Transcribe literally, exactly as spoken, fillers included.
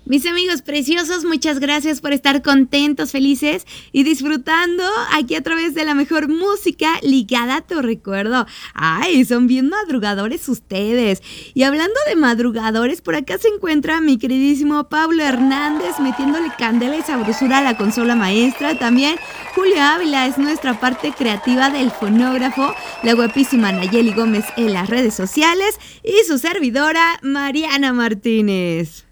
Mis amigos preciosos, muchas gracias por estar contentos, felices y disfrutando aquí a través de la mejor música ligada a tu recuerdo. Ay, son bien madrugadores ustedes. Y hablando de madrugadores, por acá se encuentra mi queridísimo Pablo Hernández metiéndole candela y sabrosura a la consola maestra. También Julio Ávila es nuestra parte creativa del fonógrafo, la guapísima Nayeli Gómez en las redes sociales y su servidora Mariana Martínez.